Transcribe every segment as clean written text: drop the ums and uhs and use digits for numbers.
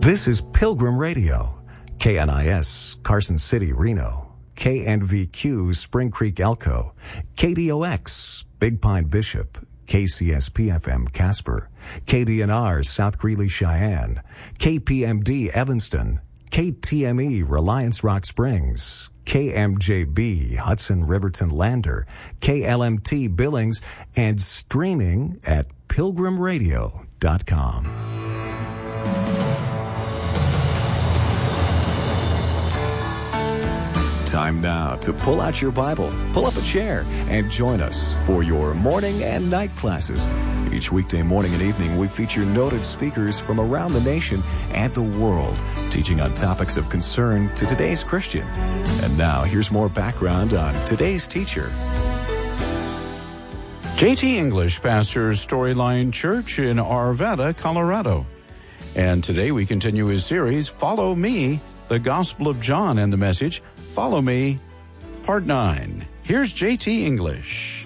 This is Pilgrim Radio, KNIS, Carson City, Reno, KNVQ, Spring Creek, Elko, KDOX, Big Pine, Bishop, KCSP-FM, Casper, KDNR, South Greeley, Cheyenne, KPMD, Evanston, KTME, Reliance Rock Springs, KMJB, Hudson Riverton Lander, KLMT Billings, and streaming at pilgrimradio.com. Time now to pull out your Bible, pull up a chair, and join us for your morning and night classes. Each weekday morning and evening, we feature noted speakers from around the nation and the world, teaching on topics of concern to today's Christian. And now, here's more background on today's teacher. J.T. English pastors Storyline Church in Arvada, Colorado. And today we continue his series, Follow Me, the Gospel of John, and the message, Follow Me, Part 9. Here's J.T. English.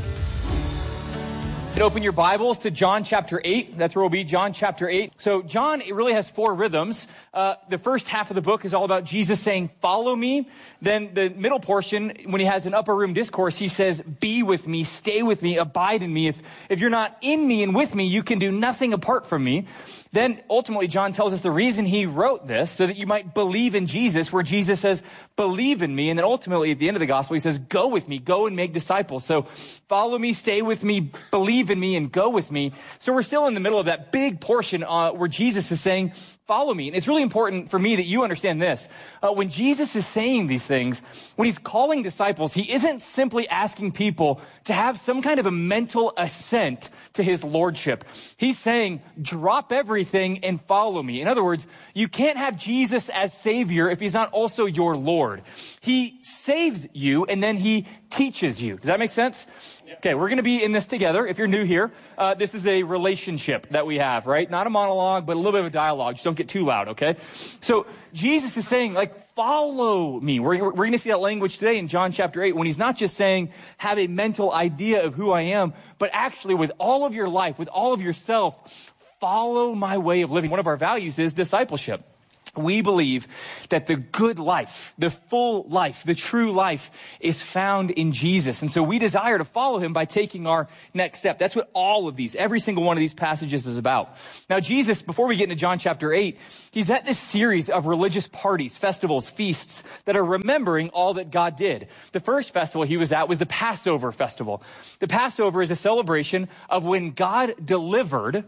Open your Bibles to John chapter 8. That's where we'll be, John chapter 8. So John, it really has four rhythms. The first half of the book is all about Jesus saying, follow me. Then the middle portion, when he has an upper room discourse, he says, be with me, stay with me, abide in me. If you're not in me and with me, you can do nothing apart from me. Then ultimately, John tells us the reason he wrote this, so that you might believe in Jesus, where Jesus says, believe in me. And then ultimately, at the end of the gospel, he says, go with me, go and make disciples. So follow me, stay with me, believe in me, and go with me. So we're still in the middle of that big portion where Jesus is saying, follow me. And it's really important for me that you understand this. When Jesus is saying these things, when he's calling disciples, he isn't simply asking people to have some kind of a mental assent to his lordship. He's saying, drop everything and follow me. In other words, you can't have Jesus as Savior if he's not also your Lord. He saves you and then he teaches you. Does that make sense? Okay, we're going to be in this together. If you're new here, this is a relationship that we have, right? Not a monologue, but a little bit of a dialogue. Just don't get too loud, okay? So Jesus is saying, follow me. We're going to see that language today in John chapter 8, when he's not just saying, have a mental idea of who I am, but actually with all of your life, with all of yourself, follow my way of living. One of our values is discipleship. We believe that the good life, the full life, the true life is found in Jesus. And so we desire to follow him by taking our next step. That's what all of these, every single one of these passages is about. Now, Jesus, before we get into John chapter 8, he's at this series of religious parties, festivals, feasts that are remembering all that God did. The first festival he was at was the Passover festival. The Passover is a celebration of when God delivered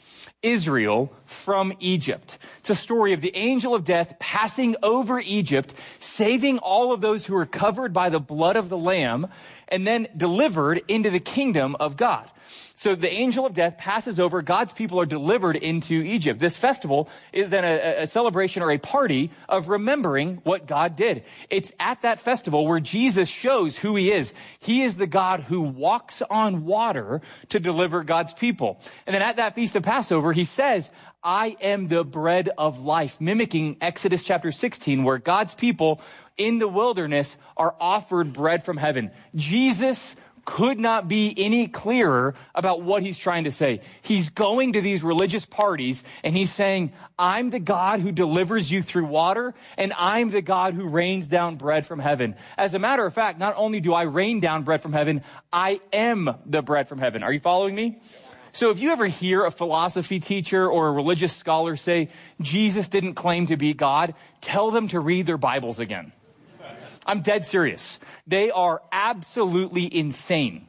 Israel from Egypt. It's a story of the angel of death passing over Egypt, saving all of those who were covered by the blood of the Lamb, and then delivered into the kingdom of God. So the angel of death passes over, God's people are delivered into Egypt. This festival is then a celebration or a party of remembering what God did. It's at that festival where Jesus shows who he is. He is the God who walks on water to deliver God's people. And then at that feast of Passover, he says, I am the bread of life, mimicking Exodus chapter 16, where God's people in the wilderness are offered bread from heaven. Jesus could not be any clearer about what he's trying to say. He's going to these religious parties and he's saying, I'm the God who delivers you through water, and I'm the God who rains down bread from heaven. As a matter of fact, not only do I rain down bread from heaven, I am the bread from heaven. Are you following me? So if you ever hear a philosophy teacher or a religious scholar say, Jesus didn't claim to be God, tell them to read their Bibles again. I'm dead serious. They are absolutely insane.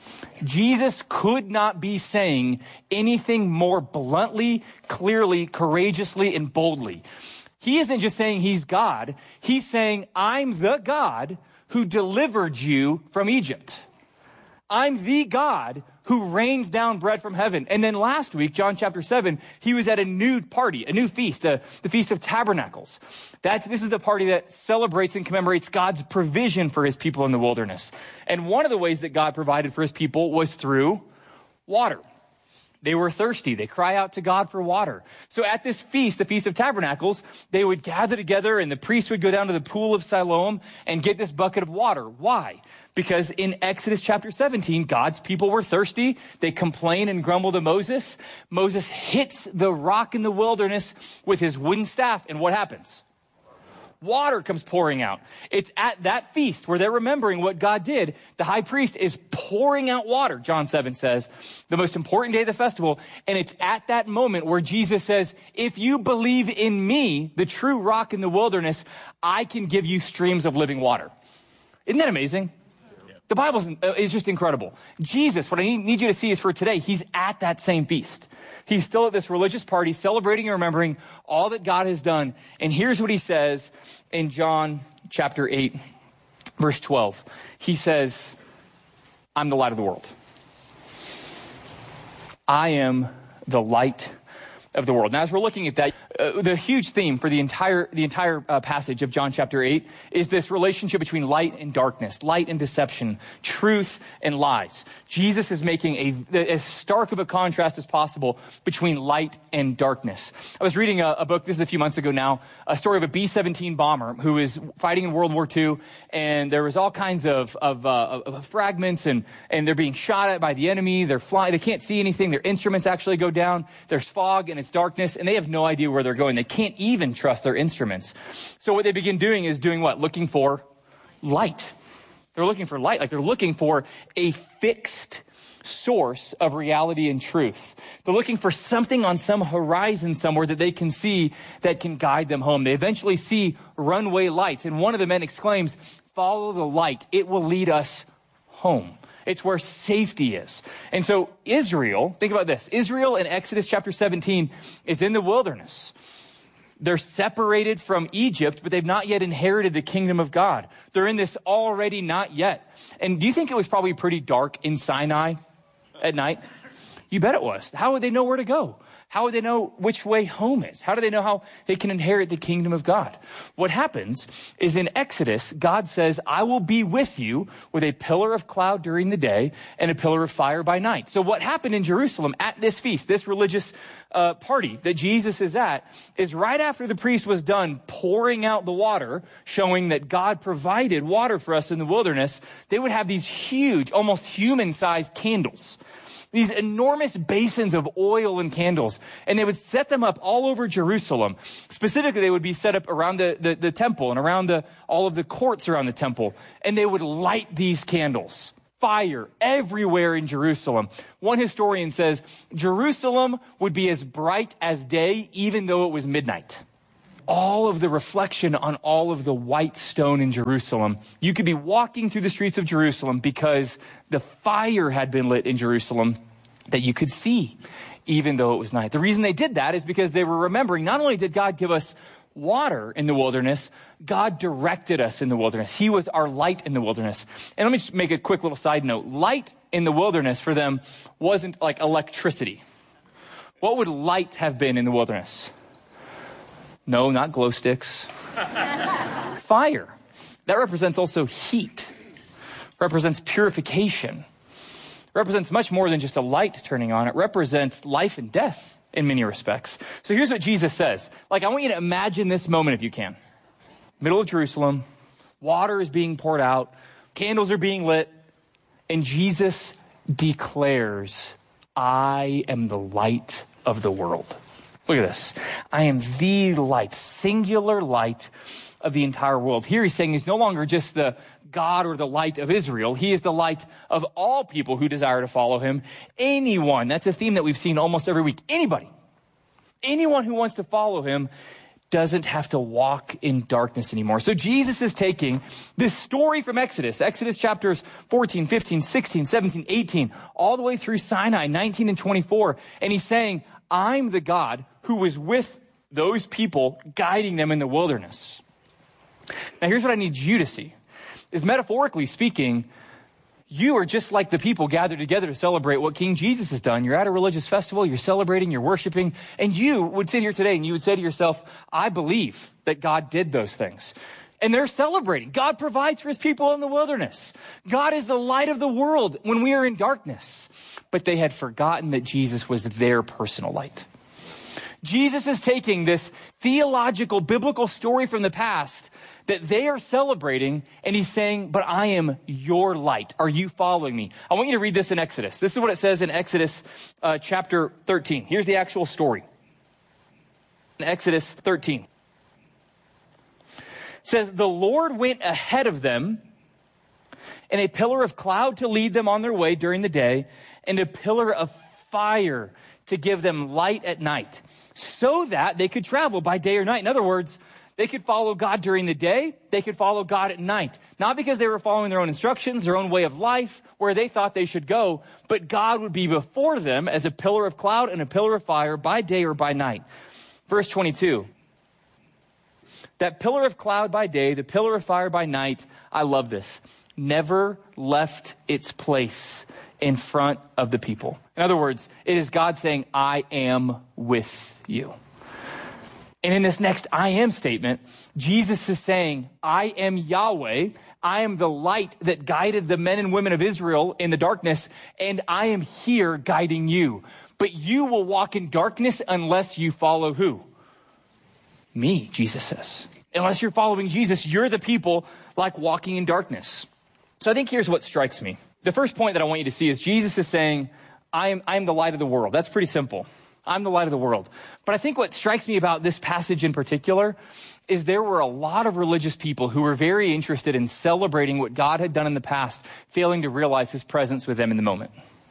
Jesus could not be saying anything more bluntly, clearly, courageously, and boldly. He isn't just saying he's God. He's saying, I'm the God who delivered you from Egypt. I'm the God who rains down bread from heaven. And then last week, John chapter 7, he was at a new party, a new feast, the Feast of Tabernacles. This is the party that celebrates and commemorates God's provision for his people in the wilderness. And one of the ways that God provided for his people was through water. They were thirsty. They cry out to God for water. So at this feast, the Feast of Tabernacles, they would gather together and the priest would go down to the pool of Siloam and get this bucket of water. Why? Because in Exodus chapter 17, God's people were thirsty. They complain and grumble to Moses. Moses hits the rock in the wilderness with his wooden staff. And what happens? Water comes pouring out. It's at that feast where they're remembering what God did. The high priest is pouring out water, John 7 says, the most important day of the festival. And it's at that moment where Jesus says, if you believe in me, the true rock in the wilderness, I can give you streams of living water. Isn't that amazing? The Bible is just incredible. Jesus, what I need you to see is for today, he's at that same feast. He's still at this religious party, celebrating and remembering all that God has done. And here's what he says in John chapter 8, verse 12. He says, I'm the light of the world. I am the light of the world. Now, as we're looking at that, the huge theme for the entire passage of John chapter 8 is this relationship between light and darkness, light and deception, truth and lies. Jesus is making as stark of a contrast as possible between light and darkness. I was reading a book, this is a few months ago now, a story of a B-17 bomber who is fighting in World War II, and there was all kinds of fragments, and they're being shot at by the enemy. They're flying, they can't see anything. Their instruments actually go down. There's fog and it's darkness, and they have no idea where they're going. They can't even trust their instruments. So what they begin doing is doing what? Looking for light. They're looking for light. Like they're looking for a fixed source of reality and truth. They're looking for something on some horizon somewhere that they can see that can guide them home. They eventually see runway lights, and one of the men exclaims, "Follow the light. It will lead us home." It's where safety is. And so Israel, think about this. Israel in Exodus chapter 17 is in the wilderness. They're separated from Egypt, but they've not yet inherited the kingdom of God. They're in this already not yet. And do you think it was probably pretty dark in Sinai at night? You bet it was. How would they know where to go? How would they know which way home is? How do they know how they can inherit the kingdom of God? What happens is in Exodus, God says, I will be with you with a pillar of cloud during the day and a pillar of fire by night. So what happened in Jerusalem at this feast, this religious party that Jesus is at, is right after the priest was done pouring out the water, showing that God provided water for us in the wilderness, they would have these huge, almost human-sized candles. These enormous basins of oil and candles, and they would set them up all over Jerusalem. Specifically, they would be set up around the temple and around all of the courts around the temple, and they would light these candles. Fire everywhere in Jerusalem. One historian says Jerusalem would be as bright as day, even though it was midnight. All of the reflection on all of the white stone in Jerusalem. You could be walking through the streets of Jerusalem because the fire had been lit in Jerusalem that you could see, even though it was night. The reason they did that is because they were remembering, not only did God give us water in the wilderness, God directed us in the wilderness. He was our light in the wilderness. And let me just make a quick little side note. Light in the wilderness for them wasn't like electricity. What would light have been in the wilderness? No, not glow sticks. Fire. That represents also heat. Represents purification. Represents much more than just a light turning on. It represents life and death in many respects. So here's what Jesus says. Like, I want you to imagine this moment if you can. Middle of Jerusalem. Water is being poured out. Candles are being lit. And Jesus declares, I am the light of the world. Look at this. I am the light, singular light of the entire world. Here he's saying he's no longer just the God or the light of Israel. He is the light of all people who desire to follow him. Anyone, that's a theme that we've seen almost every week. Anybody, anyone who wants to follow him doesn't have to walk in darkness anymore. So Jesus is taking this story from Exodus chapters 14, 15, 16, 17, 18, all the way through Sinai, 19 and 24. And he's saying, I'm the God who was with those people, guiding them in the wilderness. Now, here's what I need you to see, is metaphorically speaking, you are just like the people gathered together to celebrate what King Jesus has done. You're at a religious festival, you're celebrating, you're worshiping, and you would sit here today and you would say to yourself, I believe that God did those things. And they're celebrating. God provides for his people in the wilderness. God is the light of the world when we are in darkness. But they had forgotten that Jesus was their personal light. Jesus is taking this theological, biblical story from the past that they are celebrating, and he's saying, but I am your light. Are you following me? I want you to read this in Exodus. This is what it says in Exodus chapter 13. Here's the actual story. In Exodus 13. It says, the Lord went ahead of them in a pillar of cloud to lead them on their way during the day, and a pillar of fire to give them light at night, so that they could travel by day or night. In other words, they could follow God during the day, they could follow God at night. Not because they were following their own instructions, their own way of life, where they thought they should go, but God would be before them as a pillar of cloud and a pillar of fire by day or by night. Verse 22. That pillar of cloud by day, the pillar of fire by night, I love this, never left its place in front of the people. In other words, it is God saying, I am with you. And in this next I am statement, Jesus is saying, I am Yahweh. I am the light that guided the men and women of Israel in the darkness, and I am here guiding you. But you will walk in darkness unless you follow who? Me, Jesus says. Unless you're following Jesus, you're the people like walking in darkness. So I think here's what strikes me. The first point that I want you to see is Jesus is saying, I am the light of the world. That's pretty simple. I'm the light of the world. But I think what strikes me about this passage in particular is there were a lot of religious people who were very interested in celebrating what God had done in the past, failing to realize his presence with them in the moment.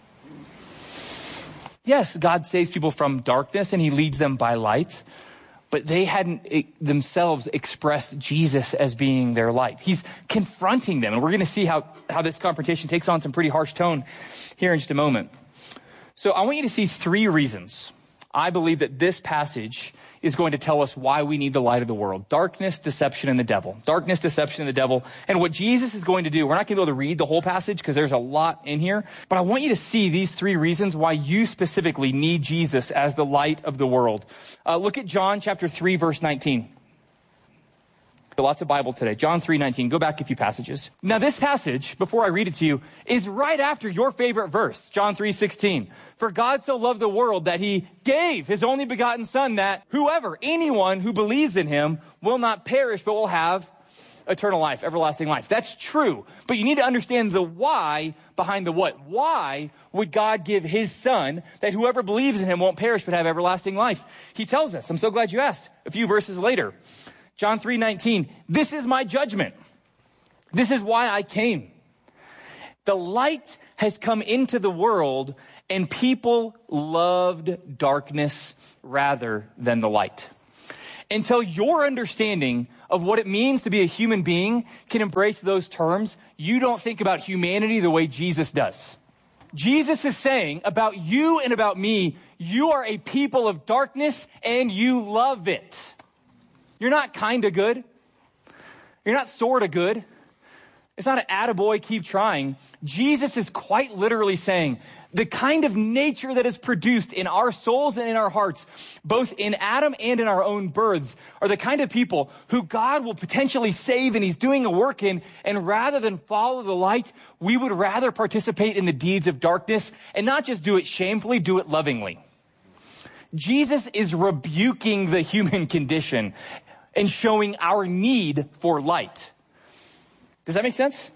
Yes, God saves people from darkness and he leads them by light, but they hadn't themselves expressed Jesus as being their light. He's confronting them, and we're going to see how this confrontation takes on some pretty harsh tone here in just a moment. So I want you to see 3 reasons I believe that this passage is going to tell us why we need the light of the world. Darkness, deception, and the devil. Darkness, deception, and the devil. And what Jesus is going to do, we're not going to be able to read the whole passage because there's a lot in here, but I want you to see these 3 reasons why you specifically need Jesus as the light of the world. Look at John chapter 3, verse 19. Lots of Bible today. John 3:19. Go back a few passages. Now this passage, before I read it to you, is right after your favorite verse, John 3:16. For God so loved the world that he gave his only begotten son, that anyone who believes in him will not perish but will have eternal life, everlasting life. That's true. But you need to understand the why behind the what. Why would God give his son that whoever believes in him won't perish but have everlasting life? He tells us. I'm so glad you asked. A few verses later. John 3:19, this is my judgment. This is why I came. The light has come into the world, and people loved darkness rather than the light. Until your understanding of what it means to be a human being can embrace those terms, you don't think about humanity the way Jesus does. Jesus is saying about you and about me, you are a people of darkness and you love it. You're not kind of good. You're not sort of good. It's not an attaboy, keep trying. Jesus is quite literally saying the kind of nature that is produced in our souls and in our hearts, both in Adam and in our own births, are the kind of people who God will potentially save and he's doing a work in. And rather than follow the light, we would rather participate in the deeds of darkness and not just do it shamefully, do it lovingly. Jesus is rebuking the human condition and showing our need for light. Does that make sense?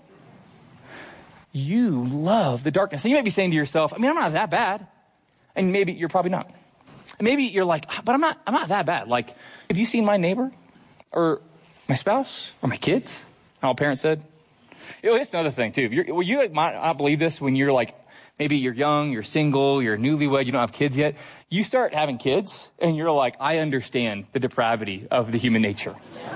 You love the darkness. And you might be saying to yourself, I'm not that bad. And maybe you're probably not. And maybe you're like, but I'm not that bad. Like, have you seen my neighbor or my spouse or my kids? How a parent said. It's another thing too. You might not believe this when you're like, maybe you're young, you're single, you're newlywed, you don't have kids yet. You start having kids, and you're like, I understand the depravity of the human nature.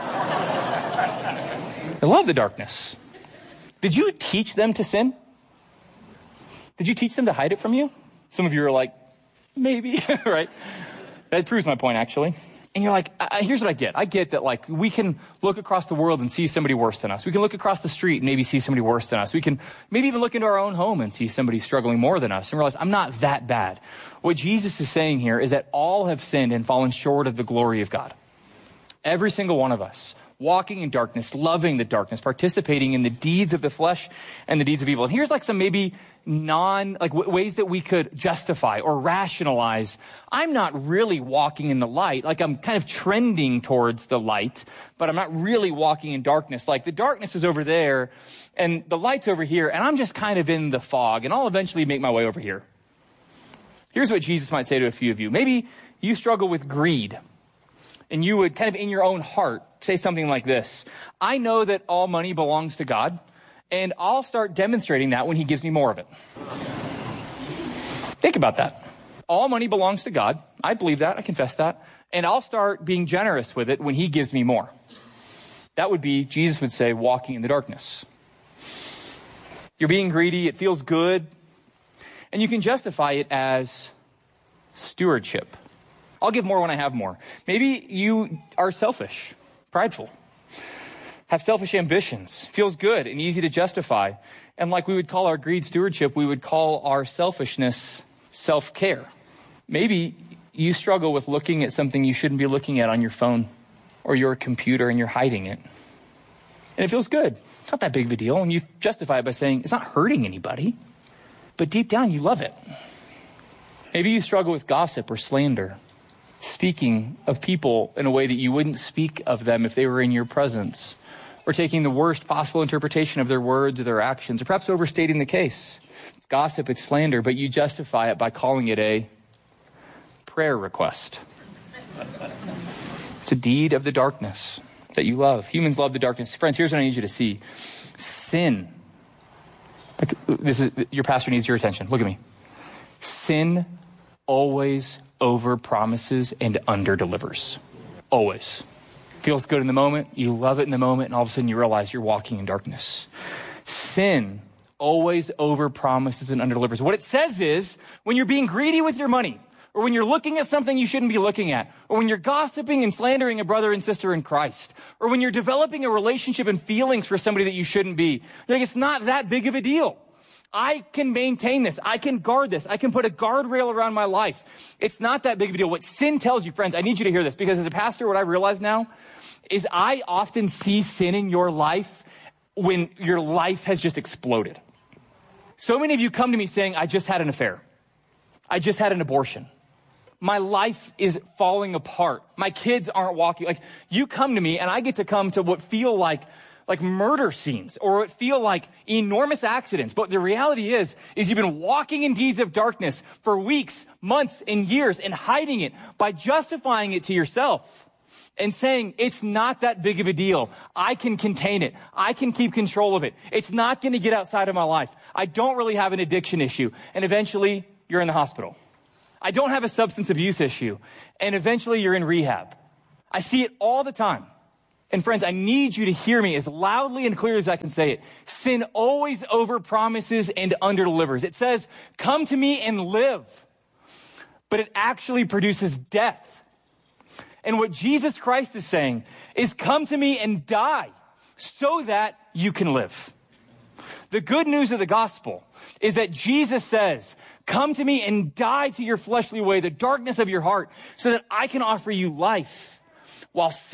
I love the darkness. Did you teach them to sin? Did you teach them to hide it from you? Some of you are like, maybe, right? That proves my point, actually. And you're like, here's what I get. I get that, like, we can look across the world and see somebody worse than us. We can look across the street and maybe see somebody worse than us. We can maybe even look into our own home and see somebody struggling more than us and realize I'm not that bad. What Jesus is saying here is that all have sinned and fallen short of the glory of God. Every single one of us. walking in darkness, loving the darkness, participating in the deeds of the flesh and the deeds of evil. And here's like some maybe ways that we could justify or rationalize. I'm not really walking in the light. Like I'm kind of trending towards the light, but I'm not really walking in darkness. Like the darkness is over there and the light's over here, and I'm just kind of in the fog, and I'll eventually make my way over here. Here's what Jesus might say to a few of you. Maybe you struggle with greed, and you would kind of in your own heart say something like this: I know that all money belongs to God, and I'll start demonstrating that when he gives me more of it. Think about that. All money belongs to God. I believe that. I confess that. And I'll start being generous with it when he gives me more. That would be, Jesus would say, walking in the darkness. You're being greedy. It feels good. And you can justify it as stewardship. I'll give more when I have more. Maybe you are selfish, prideful, have selfish ambitions, feels good and easy to justify. And like we would call our greed stewardship, we would call our selfishness self-care. Maybe you struggle with looking at something you shouldn't be looking at on your phone or your computer, and you're hiding it. And it feels good. It's not that big of a deal. And you justify it by saying it's not hurting anybody, but deep down you love it. Maybe you struggle with gossip or slander, speaking of people in a way that you wouldn't speak of them if they were in your presence, or taking the worst possible interpretation of their words or their actions, or perhaps overstating the case. It's gossip, it's slander, but you justify it by calling it a prayer request. It's a deed of the darkness that you love. Humans love the darkness. Friends, here's what I need you to see. Sin. Your pastor needs your attention. Look at me. Sin always over-promises and under-delivers. Always. Feels good in the moment, you love it in the moment, and all of a sudden you realize you're walking in darkness. Sin always over-promises and under-delivers. What it says is, when you're being greedy with your money, or when you're looking at something you shouldn't be looking at, or when you're gossiping and slandering a brother and sister in Christ, or when you're developing a relationship and feelings for somebody that you shouldn't be, you're like, it's not that big of a deal. I can maintain this. I can guard this. I can put a guardrail around my life. It's not that big of a deal. What sin tells you, friends, I need you to hear this, because as a pastor, what I realize now is I often see sin in your life when your life has just exploded. So many of you come to me saying, I just had an affair. I just had an abortion. My life is falling apart. My kids aren't walking. Like, you come to me and I get to come to what feel like murder scenes, or what feel like enormous accidents. But the reality is you've been walking in deeds of darkness for weeks, months, and years, and hiding it by justifying it to yourself and saying, it's not that big of a deal. I can contain it. I can keep control of it. It's not going to get outside of my life. I don't really have an addiction issue. And eventually you're in the hospital. I don't have a substance abuse issue. And eventually you're in rehab. I see it all the time. And friends, I need you to hear me as loudly and clearly as I can say it. Sin always overpromises and underdelivers. It says, come to me and live. But it actually produces death. And what Jesus Christ is saying is, come to me and die so that you can live. The good news of the gospel is that Jesus says, come to me and die to your fleshly way, the darkness of your heart, so that I can offer you life. While sin